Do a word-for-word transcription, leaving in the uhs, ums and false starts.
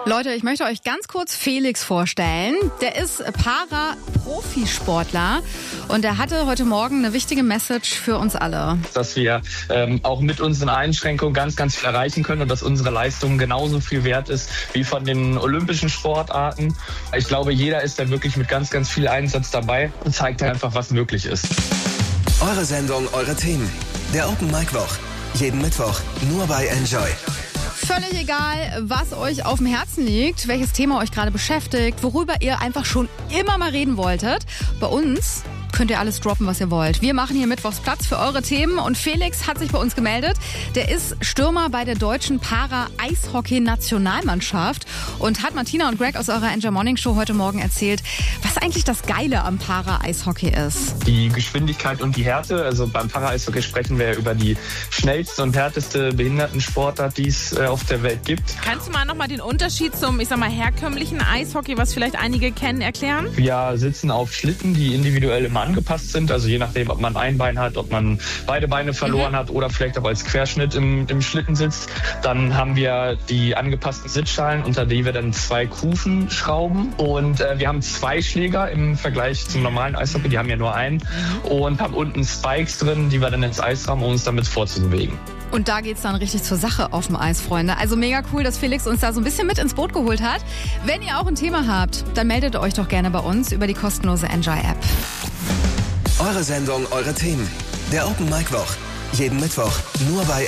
Leute, ich möchte euch ganz kurz Felix vorstellen. Der ist Para-Profisportler und er hatte heute Morgen eine wichtige Message für uns alle. Dass wir ähm, auch mit unseren Einschränkungen ganz, ganz viel erreichen können und dass unsere Leistung genauso viel wert ist wie von den olympischen Sportarten. Ich glaube, jeder ist da wirklich mit ganz, ganz viel Einsatz dabei und zeigt einfach, was möglich ist. Eure Sendung, eure Themen. Der Open Mic Woch. Jeden Mittwoch nur bei Enjoy. Völlig egal, was euch auf dem Herzen liegt, welches Thema euch gerade beschäftigt, worüber ihr einfach schon immer mal reden wolltet. Bei uns könnt ihr alles droppen, was ihr wollt. Wir machen hier Mittwochs Platz für eure Themen und Felix hat sich bei uns gemeldet. Der ist Stürmer bei der deutschen Para-Eishockey-Nationalmannschaft und hat Martina und Greg aus eurer Enjoy Morning Show heute Morgen erzählt, was eigentlich das Geile am Para-Eishockey ist. Die Geschwindigkeit und die Härte, also beim Para-Eishockey sprechen wir ja über die schnellste und härteste Behindertensportart, die es äh, auf der Welt gibt. Kannst du mal nochmal den Unterschied zum, ich sag mal, herkömmlichen Eishockey, was vielleicht einige kennen, erklären? Wir sitzen auf Schlitten, die individuell immer angepasst sind, also je nachdem, ob man ein Bein hat, ob man beide Beine verloren mhm. hat oder vielleicht auch als Querschnitt im, im Schlitten sitzt. Dann haben wir die angepassten Sitzschalen, unter die wir dann zwei Kufen schrauben und äh, wir haben zwei Schläger im Vergleich zum normalen Eishockey, die haben ja nur einen mhm. und haben unten Spikes drin, die wir dann ins Eis rammen, um uns damit vorzubewegen. Und da geht's dann richtig zur Sache auf dem Eis, Freunde. Also mega cool, dass Felix uns da so ein bisschen mit ins Boot geholt hat. Wenn ihr auch ein Thema habt, dann meldet euch doch gerne bei uns über die kostenlose Enjoy-App. Eure Sendung, eure Themen. Der Open Mic Woch. Jeden Mittwoch nur bei